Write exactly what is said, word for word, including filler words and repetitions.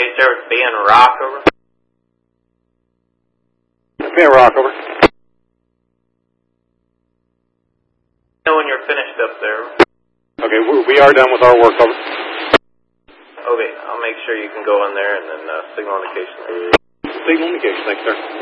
Case Service B and Rock, over. B and Rock, over. Know when you're finished up there. Okay, we are done with our work, over. Okay, I'll make sure you can go in there and then uh, signal indication. Signal indication, thanks, sir.